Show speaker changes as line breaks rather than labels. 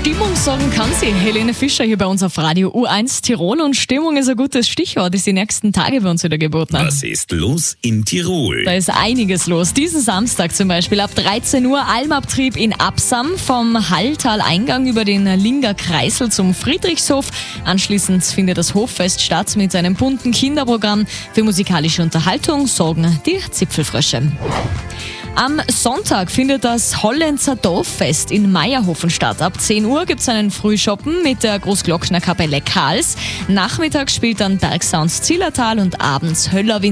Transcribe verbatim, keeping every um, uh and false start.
Stimmung sorgen kann sie. Helene Fischer hier bei uns auf Radio U eins Tirol, und Stimmung ist ein gutes Stichwort, ist die nächsten Tage bei uns wieder geboten.
Was ist los in Tirol?
Da ist einiges los. Diesen Samstag zum Beispiel ab dreizehn Uhr Almabtrieb in Absam, vom Halltal-Eingang über den Linger Kreisel zum Friedrichshof. Anschließend findet das Hoffest statt mit einem bunten Kinderprogramm. Für musikalische Unterhaltung sorgen die Zipfelfrösche. Am Sonntag findet das Hollenzer Dorffest in Meierhofen statt. Ab zehn Uhr gibt es einen Frühschoppen mit der Großglockner Kapelle Karls. Nachmittags spielt dann Bergsounds Zillertal und abends Höllerwind.